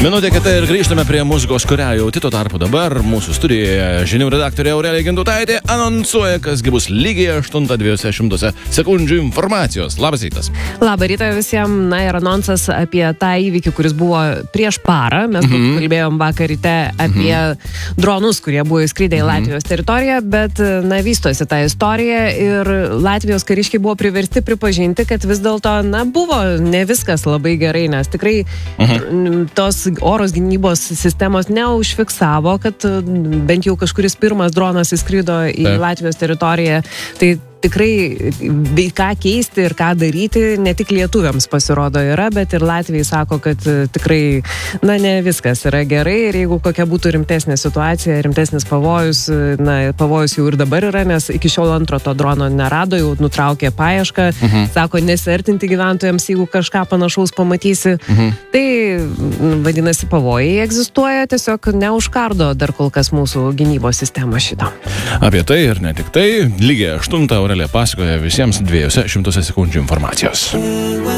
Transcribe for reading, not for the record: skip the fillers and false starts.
Minutė kita ir grįžtame prie muzikos, kurią jau tuo tarpu dabar mūsų studijoje žinių redaktorė Aurelija Gintutaitė anonsuoja, kasgi bus lygiai 8:200 sekundžių informacijos. Labas rytas. Labą rytą visiems. Na ir anonsas apie tą įvykį, kuris buvo prieš parą. Mes kalbėjom vakar ryte apie dronus, kurie buvo įskridę į Latvijos teritoriją, bet vystosi ta istorija ir Latvijos kariškiai buvo priversti pripažinti, kad vis dėlto, buvo ne viskas labai gerai, nes tikrai tos oros gynybos sistemos neužfiksavo, kad bent jau kažkuris pirmas dronas įskrido į Latvijos teritoriją. Tai tikrai ką keisti ir ką daryti ne tik lietuviams pasirodo yra, bet ir Latvijai sako, kad tikrai, ne viskas yra gerai ir jeigu kokia būtų rimtesnė situacija, rimtesnis pavojus, pavojus jau ir dabar yra, nes iki šiol antro to drono nerado, jau nutraukė paiešką, sako nesiartinti gyventojams, jeigu kažką panašaus pamatysi. Tai vadinasi, pavojai egzistuoja, tiesiog neužkardo dar kol kas mūsų gynybos sistema šito. Apie tai ir ne tik tai, lygiai 8 Aurelija pasakoja visiems 200 sekundžių informacijos.